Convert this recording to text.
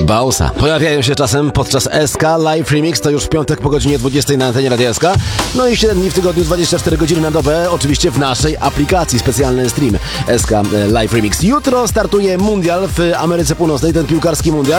Bausa. Pojawiają się czasem podczas SK Live Remix, to już w piątek po godzinie 20 na antenie Radia SK. No i 7 dni w tygodniu, 24 godziny na dobę, oczywiście w naszej aplikacji, specjalny stream SK Live Remix. Jutro startuje mundial w Ameryce Północnej, ten piłkarski mundial.